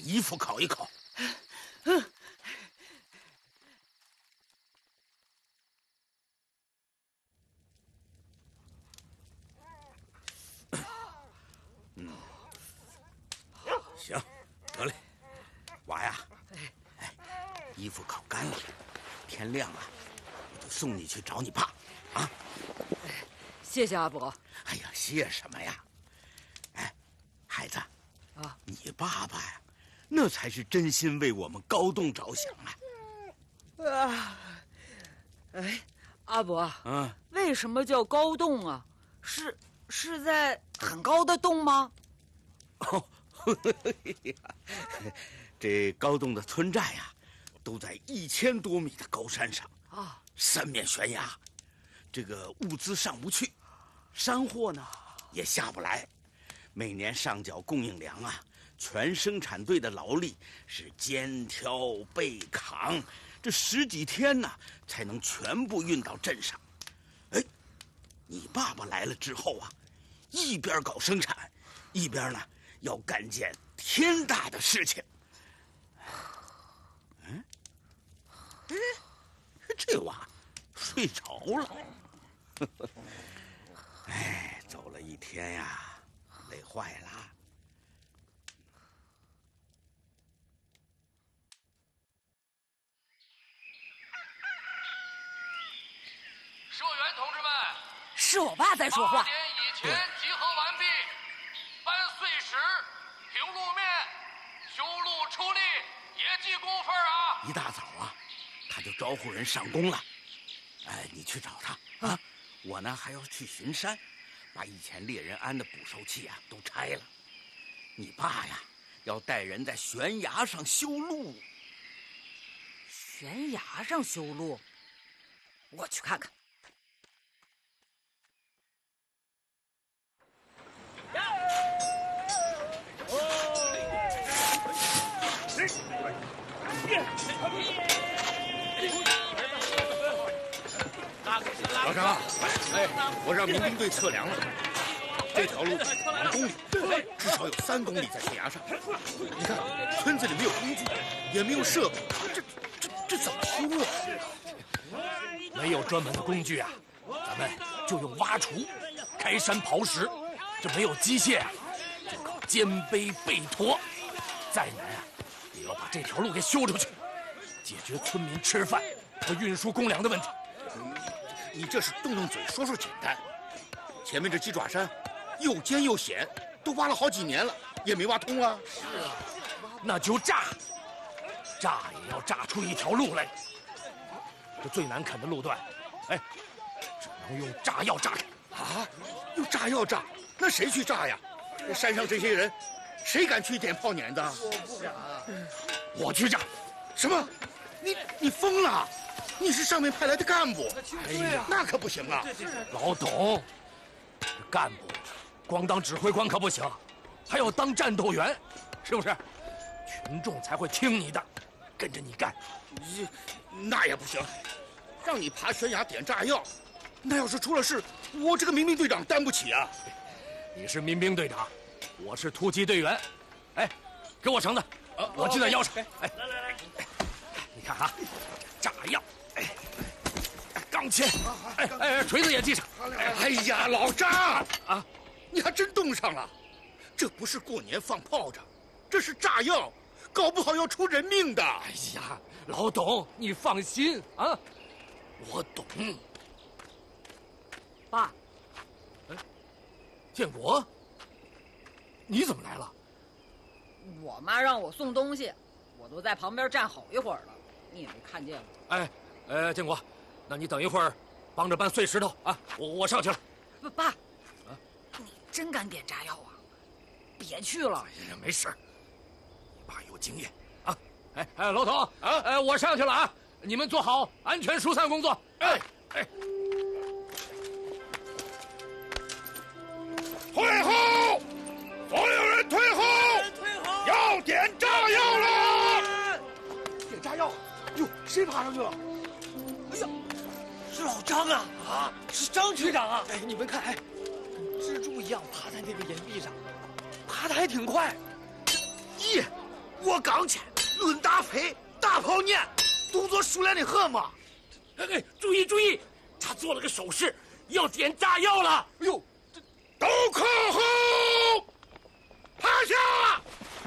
衣服烤一烤。行，得嘞，娃呀，衣服烤干了，天亮了，我就送你去找你爸，啊！ 谢谢阿伯。 哎呀，谢什么呀？哎，孩子， 啊， 你爸爸呀，那才是真心为我们高栋着想啊！ 哎，阿伯， 嗯， 为什么叫高洞啊？是在很高的洞吗？ 哦，这高栋的村寨呀，都在1000多米的高山上啊， 三面悬崖，这个物资上不去，山货呢也下不来，每年上缴供应粮啊，全生产队的劳力是肩挑背扛，这10几天呢才能全部运到镇上。哎，你爸爸来了之后啊，一边搞生产，一边呢要干件天大的事情。这娃睡着了。哎，走了一天呀，累坏了。 社员同志们， 是我爸在说话。 8点以前集合完毕，搬碎石、平路面、修路出力，也记工分啊！ 一大早啊，他就招呼人上工了。哎，你去找他啊！我呢还要去巡山，把以前猎人安的捕兽器啊都拆了。你爸呀，要带人在悬崖上修路。 悬崖上修路，我去看看。 老张，哎，我让民兵队测量了，这条路2公里，至少有3公里在悬崖上。你看，村子里没有工具，也没有设备，这怎么修啊？ 没有专门的工具啊，咱们就用挖锄、开山刨石。这没有机械啊，就靠肩背背驮。再难啊，也要把这条路给修出去，解决村民吃饭和运输公粮的问题。 你这是动动嘴说说简单，前面这鸡爪山又尖又险，都挖了好几年了，也没挖通啊。 是啊，那就炸也要炸出一条路来。这最难啃的路段，哎，只能用炸药炸开。 啊，用炸药炸？那谁去炸呀？山上这些人，谁敢去点炮碾子？ 我不敢，我去炸。 什么？你疯了？你是上面派来的干部， 哎呀， 那可不行啊！ 老董，这干部光当指挥官可不行，还要当战斗员，是不是？群众才会听你的，跟着你干。 那也不行，让你爬悬崖点炸药，那要是出了事，我这个民兵队长担不起啊！ 你是民兵队长，我是突击队员。哎，给我绳子，我系在腰上。哎，来，你看啊，炸药。钢钎，锤子也系上。 哎呀，老张啊，你还真冻上了！这不是过年放炮仗，这是炸药，搞不好要出人命的。 哎呀，老董，你放心啊，我懂。 爸， 建国，你怎么来了？ 我妈让我送东西，我都在旁边站好一会儿了，你也没看见我。 建国。那你等一会儿，帮着搬碎石头啊！我上去了。 爸，你真敢点炸药啊？别去了。 哎呀，没事，你爸有经验啊！老董啊，我上去了啊！你们做好安全疏散工作。哎， 退后！所有人退后！要点炸药了！ 点炸药！哟，谁爬上去了？哎呀！是老张啊！啊，是张局长啊！哎，你们看，蜘蛛一样爬在那个岩壁上，爬得还挺快。 我刚前抡大飞，大炮撵，动作熟练的很嘛。 哎，注意！他做了个手势，要点炸药了。 哎呦，